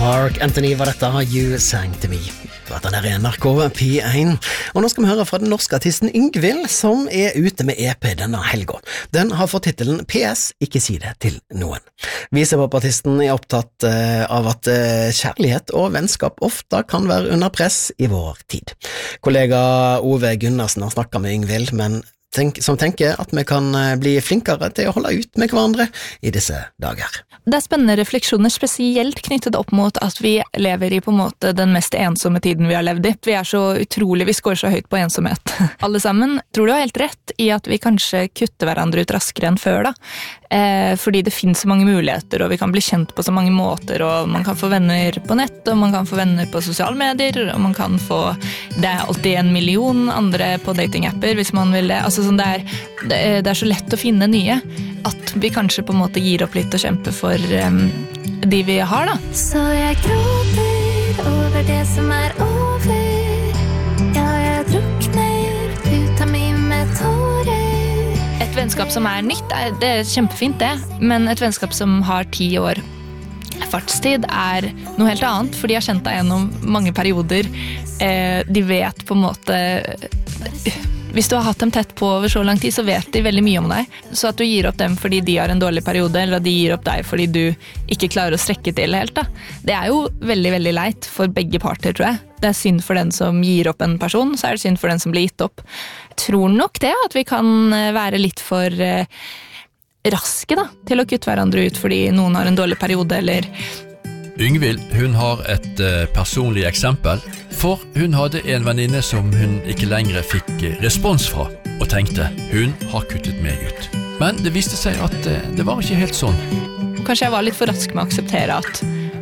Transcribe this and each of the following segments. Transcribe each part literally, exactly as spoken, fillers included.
Mark Anthony var dette, You Sang To Me. Dette er N R K P én. Og nå skal vi høre fra den norske artisten Yngvild, som er ute med E P denne helga. Den har fått titelen P S, ikke si det til noen. Visepopartisten er opptatt uh, av at uh, kjærlighet og vennskap ofte kan være under press i vår tid. Kollega Ove Gunnarsen har snakket med Yngvild, men Tenk, som tenker at vi kan bli flinkere til å holde ut med hverandre i disse dager. Det er spennende refleksjoner, spesielt knyttet opp mot at vi lever i på en måte den mest ensomme tiden vi har levd i. Vi er så utrolig, vi skår så høyt på ensomhet. Alle sammen tror du har helt rett i at vi kanskje kutter hverandre ut raskere enn før da. Eh, fordi det finnes så mange muligheter, og vi kan bli kjent på så mange måter, og man kan få venner på nett, og man kan få venner på sosiale medier, og man kan få, det er alltid en million andre på datingapper hvis man vil det. Altså sånn, det er, det er, det er så lett å finne nye, at vi kanskje på en måte gir opp litt og kjemper for um, de vi har da. Så jeg gråter over det som er over. Ja, jeg drukner ut av meg med tårer. Et vennskap som er nytt, det er kjempefint det, men et vennskap som har ti år fartstid er noe helt annet, for de har kjent deg gjennom mange perioder. Eh, de vet på en måte, hvis du har hatt dem tett på over så lang tid, så vet de veldig mye om deg. Så at du gir opp dem fordi de har en dårlig periode, eller at de gir opp deg fordi du ikke klarer å strekke til helt, da. Det er jo veldig, veldig leit for begge parter, tror jeg. Det er synd for den som gir opp en person, så er det synd for den som blir gitt opp. Jeg tror nok det, at vi kan være litt for eh, raske da, til å kutte hverandre ut fordi noen har en dårlig periode, eller... Yngvild, hun har et uh, personlig eksempel, for hun hadde en venninne som hun ikke lenger fikk respons fra, og tenkte, hun har kuttet meg ut. Men det viste seg at uh, det var ikke helt sånn. Kanskje jeg var litt for rask med å akseptere at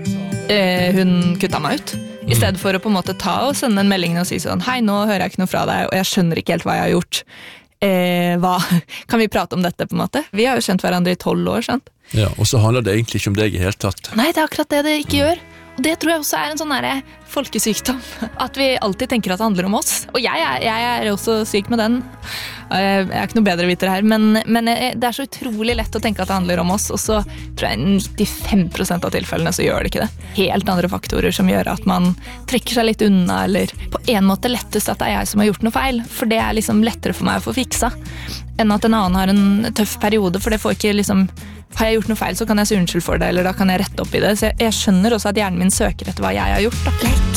uh, hun kutta meg ut. I stedet for å på en måte ta og sende en melding og si sånn, hei, nå hører jeg ikke noe fra deg, og jeg skjønner ikke helt hva jeg har gjort. Eh, hva? Kan vi prate om dette på en måte? Vi har jo kjent hverandre i tolv år, sant? Ja, og så handler det egentlig ikke om deg i helt tatt. Nei, det er akkurat det det ikke gjør. Og det tror jeg også er en sånn her folkesykdom. At vi alltid tenker at det handler om oss. Og jeg er, jeg er også syk med den. Jeg er ikke noe bedre viter her, men, men det er så utrolig lett å tenke at det handler om oss, og så tror jeg nittifem prosent av tilfellene så gjør det ikke det. Helt andre faktorer som gjør at man trekker seg litt unna, eller på en måte lettest at det er jeg som har gjort noe feil, for det er liksom lettere for meg å få fiksa, enn at en annen har en tøff periode, for det får ikke liksom, har jeg gjort noe feil så kan jeg si unnskyld for det, eller da kan jeg rette opp i det, så jeg, jeg skjønner også at hjernen min søker etter hva jeg har gjort da.